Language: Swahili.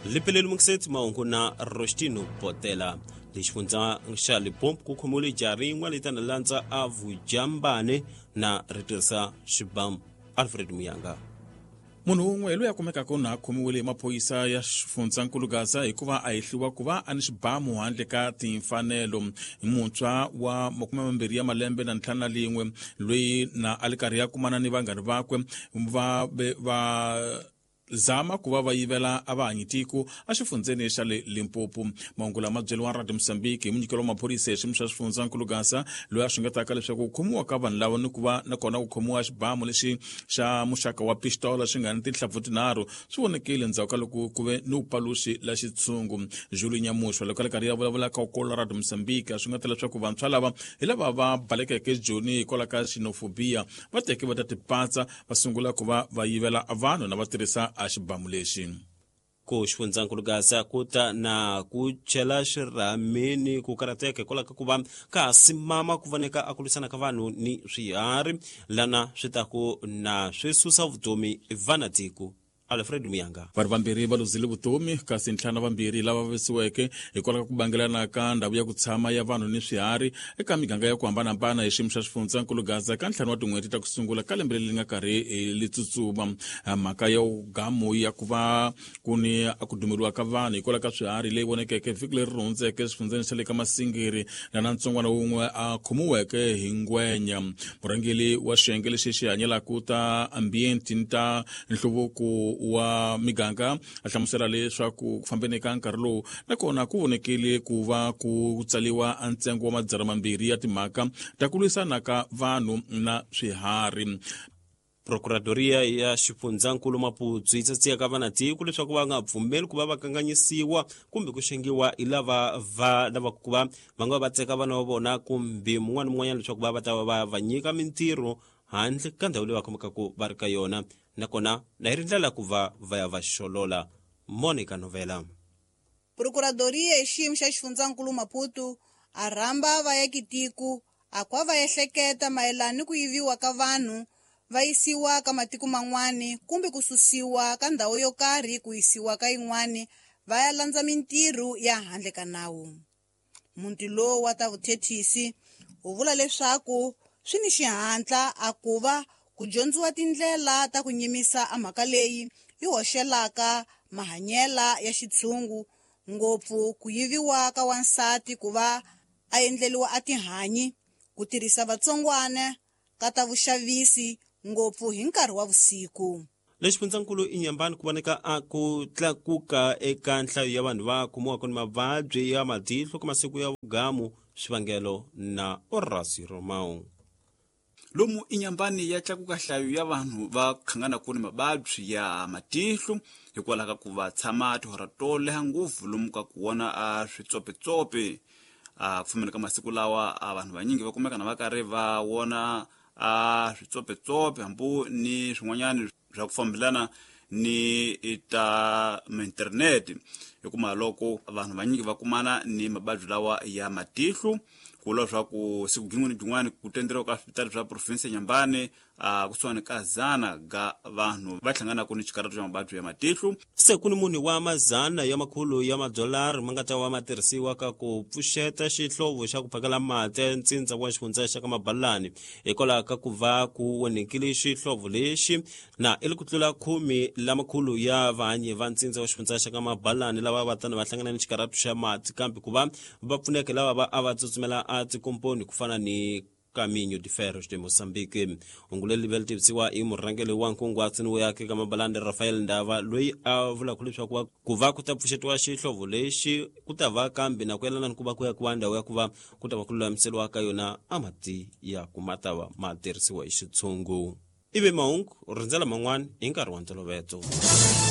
lipeleli mukset maungu na Rostino Potela lixifundza xa Limpopo ku khomule jarin'wa litana lanza a vujambane na ritirhisa xibamu. Alfred Muyanga. Munhu un'we loyi a kumekaka na khomiwile maphoyisa ya xifundzakulu Gaza hikuva a hehliwa ku va a ni xibamu handle ka timfanelo. Muntshwa wa 20 ya malembe na 51 loyi na a li karhi ya kumana ni vanghana vakwe va zama ku va yivela avahanyitiko a xifundzeni xa le Limpopo. Mahungu lama byeliwa Radio Mozambique munyikelo wa maphorisa ya xiyimo xa xifundzakulu Gaza loyi a xungetaka leswaku ku khomiwa ka vanhu lava ni ku va na kona ku khomiwa xibamu lexi xa muxaka wa pistola xi nga ni tinhlampfu tinharhu swi vonekile ndzhaku ka loko ku ve ni upaluxi la xitshungu. Julie Nyamushwa loko a li karhi ya vulavula ka kola Radio Mozambique a xungeta leswaku vantshwa lava hi lava va balekeke joni hikwalaho ka xenofobia va teke va ta tipatsa va sungula ku va yivela vanhu na va tirhisa a xibamu lexi. Ku xifundzakulu Gaza kuta na ku chela xirhameni ku karateka hikwalaho ka ku va ka simama ku voneka a ku lwisana ka vanhu ni swiharhi lana swi taku na swi susa vutomi vanatiko. Alfred Muyanga. Vanhu vambirhi va luzile vutomi kasi ntlhanu vambirhi lava vavisiweke hikwalaho ka ku bangelana ka ndhawu ya ku tshama ya vanhu ni swiharhi eka miganga ya ku hambanahambana hi xiyimo xa xifundzakulu Gaza ka ntlhanu wa tin'hweti ta ku sungula ka lembe leri nga karhi li tsutsuma. Mhaka ya ugamu ya ku va ku ni ku dumeriwa ka vanhu hikwalaho ka swiharhi leyi vonekeke vhiki leri hundzeke exifundzeni xa le ka Masingiri na ntsongwana wun'we a khomiweke hi ngwenya. Murhangeli wa xiyenge lexi xi hanyelaka ta ambient ni ta nhluvuko wa miganga a hlamusela leswaku ku fambeni ka nkarhi lowu nakona ku vonekile ku va ku tsaliwa ntsengo wa 200 ya timhaka ta ku lwisana ka vanhu na swiharhi. Procuradoria ya xifundzakulu Maputo yi tsatsiya ka vanatiko leswaku va nga pfumeli ku va va kanganyisiwa kumbe ku xengiwa hi lava ku va nga va tseka vana va vona kumbe mun'wana mun'wanyana leswaku va ta va nyika mintirho handle ka ndhawu leyi va khomekaka va ri ka yona nakona na hi ri ndlela ku va ya va xolola. Monica Novela. Procuradoria ya xiyimo xa xifundzakulu Maputo a rhamba vayakitiko a kwa va ehleketa mayelana ni ku yiviwa ka vanhu va yisiwa ka matiko man'wani kumbe ku susiwa ka ndhawu yo karhi ku yisiwa ka yin'wani va ya landza mintirho ya handle ka nawu. Munti lowu wa ta vuthethisi u vula leswaku swi ni xihatla a ku va ku dyondziwa tindlela ta ku nyimisa a mhaka leyi yi hoxelaka mahanyela ya xitshungu ngopfu ku yiviwa ka wansati ku va a endleliwa a tihanyi ku tirhisa vatsongwana ka ta vuxavisi ngopfu hi nkarhi wa vusiku. Lexifundzankulu i Nyambani ku voneka a ku tlakuka eka nhlayo ya vanhu va kumiwaka ni mavabyi ya matihlo ka masiku ya vugamu swivangelo na Orasi Romao. Lomu iNyambani ya tlakuka nhlayo ya vanhu va khanganaku ni mavabyi ya matihlo hikwalaho ka ku va tshama tihora to leha ngopfu lomu ka ku vona a switsopetsope. Pfumela ka masiku lawa vanhu vanyingi va kumeka na va karhi va vona switsopetsope hambu ni swin'wanyana swa ku fambelana ni ta internet hikuma loko vanhu vanyingi va kumana ni mababyi lawa ya matihlo kula swa ku siku gin'wana jin'wana ku tenderiwa ka hospitali swa province Nyambani kusuhani ka zana ga vanhu va hlanganaku ni xikarhato xa mababyi ya matihlo. Se ku ni munhu wa mazana ya makhulu ya madolari ma nga ta va ma tirhisiwa ka ku pfuxeta xihlovo xa ku phakela mati ya ntsindza wa xifundza xa ka Mabalani hikwalaho ka ku va ku onhekile xihlovo lexi na i li ku tlula 10 lamakhulu ya vahanyi va ntsindza wa xifundza xa ka Mabalani lava va tani va hlangana ni xikarhato xa mati kambe ku va va pfuneke lava va a va tsutsumela a tikomponi ku fana ni Caminho de Ferro de Moçambique. Unguleli vele tivisiwa i murhangeli wa nkungwatsini wo yake ka Mabalani Rafael Ndava loyi a vula ku leswaku ku va ku ta pfuxetiwa xihlovo lexi ku ta va kambe na ku yelana ni ku va ku ya ku ndhawu ya ku va ku ta va ku lulamiseriwa ka yona a mati ya ku ma ta va ma tirhisiwa hi xitshungu. Ivi mahungu rindzela man'wana hi nkarhi wa ntolovelo.